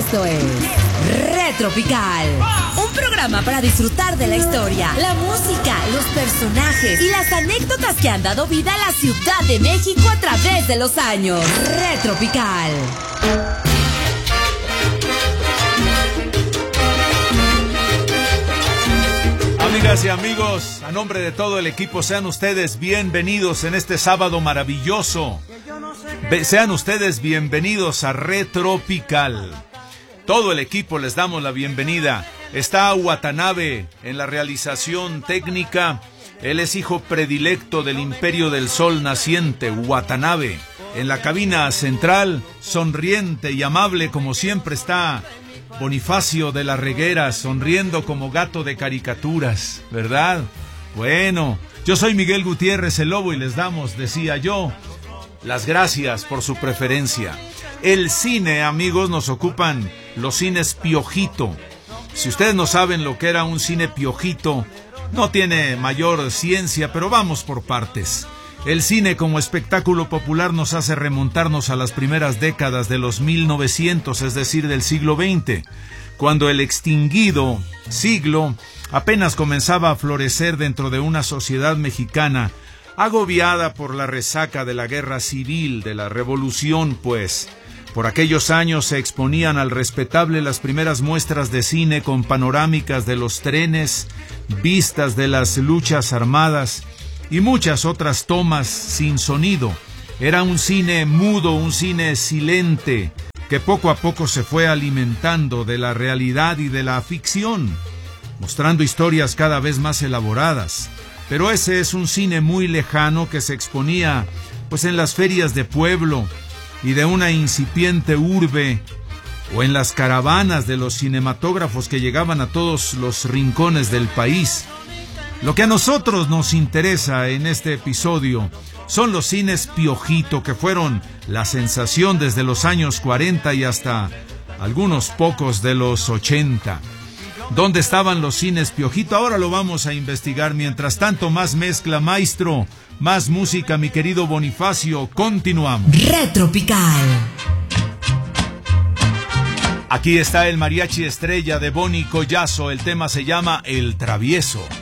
Esto es Retropical, un programa para disfrutar de la historia, la música, los personajes y las anécdotas que han dado vida a la Ciudad de México a través de los años. Retropical. Amigas y amigos, a nombre de todo el equipo, sean ustedes bienvenidos en este sábado maravilloso. Sean ustedes bienvenidos a Retropical. Todo el equipo les damos la bienvenida. Está Watanabe en la realización técnica. Él es hijo predilecto del Imperio del Sol naciente, Watanabe. En la cabina central, sonriente y amable como siempre, está Bonifacio de la Reguera, sonriendo como gato de caricaturas, ¿verdad? Bueno, yo soy Miguel Gutiérrez, el Lobo, y les damos, decía yo, las gracias por su preferencia. El cine, amigos, nos ocupan los cines Piojito. Si ustedes no saben lo que era un cine Piojito, no tiene mayor ciencia, pero vamos por partes. El cine como espectáculo popular nos hace remontarnos a las primeras décadas de los 1900, es decir, del siglo XX, cuando el extinguido siglo apenas comenzaba a florecer dentro de una sociedad mexicana agobiada por la resaca de la guerra civil, de la revolución, pues. Por aquellos años se exponían al respetable las primeras muestras de cine con panorámicas de los trenes, vistas de las luchas armadas y muchas otras tomas sin sonido. Era un cine mudo, un cine silente, que poco a poco se fue alimentando de la realidad y de la ficción, mostrando historias cada vez más elaboradas. Pero ese es un cine muy lejano que se exponía pues en las ferias de pueblo y de una incipiente urbe, o en las caravanas de los cinematógrafos que llegaban a todos los rincones del país. Lo que a nosotros nos interesa en este episodio son los cines Piojito, que fueron la sensación desde los años 40 y hasta algunos pocos de los 80. ¿Dónde estaban los cines Piojito? Ahora lo vamos a investigar. Mientras tanto, más mezcla, maestro, más música, mi querido Bonifacio. Continuamos. Retropical. Aquí está el mariachi estrella de Boni Collazo. El tema se llama El Travieso.